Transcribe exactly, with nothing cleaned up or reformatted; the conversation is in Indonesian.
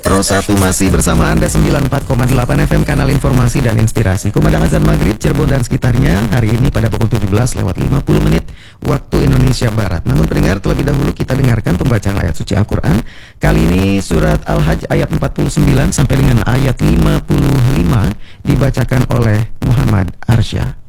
Pro satu masih bersama Anda sembilan puluh empat koma delapan F M, kanal informasi dan inspirasi. Kumandang azan maghrib Cirebon dan sekitarnya hari ini pada pukul tujuh belas lewat lima puluh menit waktu Indonesia Barat. Namun pendengar, terlebih dahulu kita dengarkan pembacaan ayat suci Al-Quran. Kali ini surat Al-Hajj ayat empat puluh sembilan sampai dengan ayat lima puluh lima dibacakan oleh Muhammad Arsya.